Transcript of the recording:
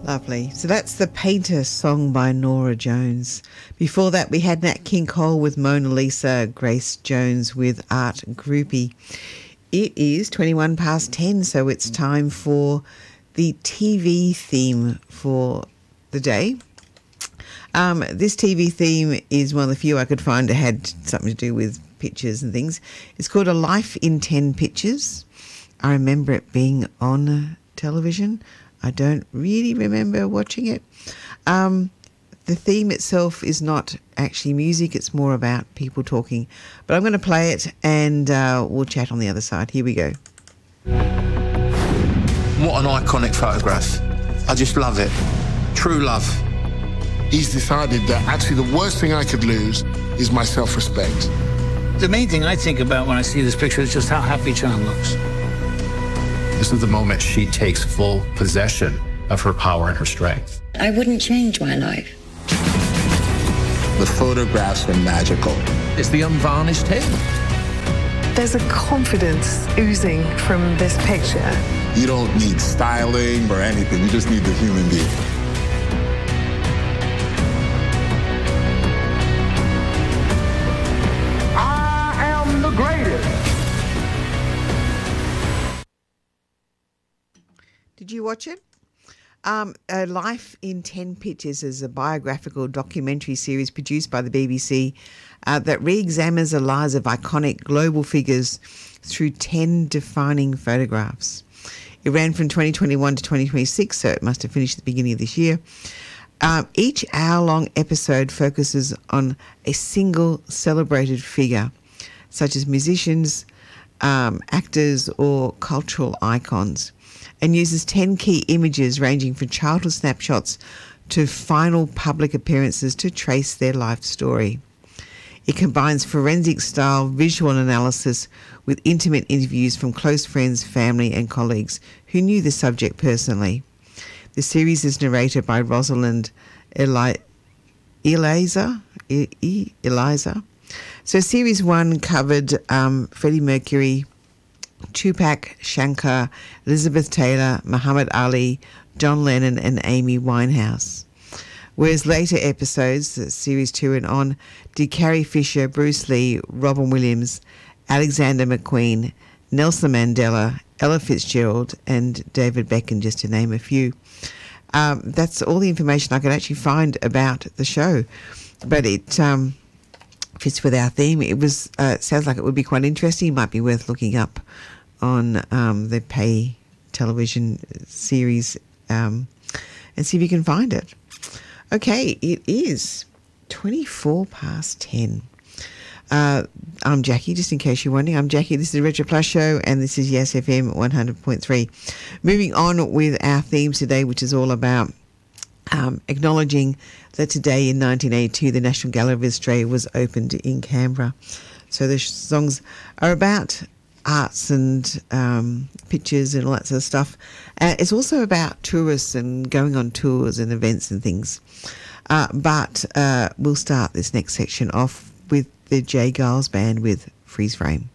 Lovely. So that's The Painter song by Norah Jones. Before that, we had Nat King Cole with Mona Lisa, Grace Jones with Art Groupie. It is 21 past 10, so it's time for the TV theme for the day. This TV theme is one of the few I could find that had something to do with pictures and things. It's called A Life in 10 Pictures. I remember it being on television. I don't really remember watching it. The theme itself is not actually music. It's more about people talking. But I'm going to play it and we'll chat on the other side. Here we go. What an iconic photograph. I just love it. True love. He's decided that actually the worst thing I could lose is my self-respect. The main thing I think about when I see this picture is just how happy John looks. This is the moment she takes full possession of her power and her strength. I wouldn't change my life. The photographs are magical. It's the unvarnished him. There's a confidence oozing from this picture. You don't need styling or anything. You just need the human being. I am the greatest. Did you watch it? A Life in 10 Pictures is a biographical documentary series produced by the BBC that re-examines the lives of iconic global figures through 10 defining photographs. It ran from 2021 to 2026, so it must have finished at the beginning of this year. Each hour-long episode focuses on a single celebrated figure, such as musicians, actors, or cultural icons, and uses 10 key images ranging from childhood snapshots to final public appearances to trace their life story. It combines forensic-style visual analysis with intimate interviews from close friends, family and colleagues who knew the subject personally. The series is narrated by Rosalind Eliza. So Series 1 covered Freddie Mercury, Tupac Shankar, Elizabeth Taylor, Muhammad Ali, John Lennon and Amy Winehouse. Whereas later episodes, Series 2 and on, did Carrie Fisher, Bruce Lee, Robin Williams, Alexander McQueen, Nelson Mandela, Ella Fitzgerald and David Beckham, just to name a few. That's all the information I could actually find about the show. But it fits with our theme. It was sounds like it would be quite interesting. It might be worth looking up on the pay television series and see if you can find it. Okay, it is 24 past 10. I'm Jackie, just in case you're wondering. I'm Jackie, this is the Retro Plus Show, and this is Yes FM 100.3. Moving on with our themes today, which is all about acknowledging that today in 1982, the National Gallery of Australia was opened in Canberra. So the songs are about arts and pictures and all that sort of stuff. It's also about tourists and going on tours and events and things. But we'll start this next section off with the J. Giles Band with Freeze Frame.